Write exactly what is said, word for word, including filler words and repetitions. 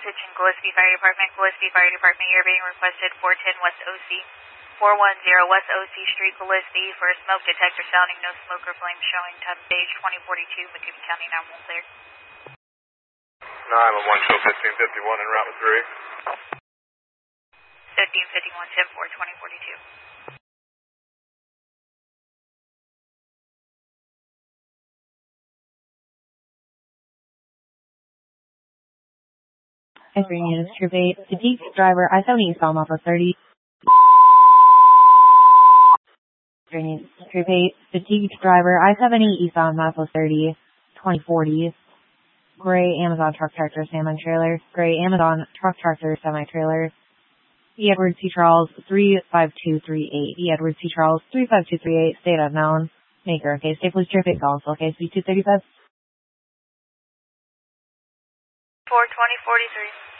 Attention Gillespie Fire Department. Gillespie Fire Department, you're being requested four ten West O C. four one zero West O C Street, Gillespie, for a smoke detector sounding, no smoke or flame showing, time stage twenty forty-two, McCook County, nine one clear. nine one one, show fifteen fifty-one en route with three. fifteen fifty-one, ten four, twenty forty-two. Entering units, Troop eight, fatigue driver, I seventy eastbound, Alpha thirty. Entering units, Troop eight, fatigue driver, I seventy eastbound, Alpha thirty, twenty forty. Gray Amazon truck tractor, semi-trailer. Gray Amazon truck tractor, semi-trailer. E. Edward C. Charles, three five two three eight. E. Edward C. Charles, three five two three eight, state unknown. Maker, okay, stay police Troop eight, call, okay, speed two thirty-five. four twenty forty-three.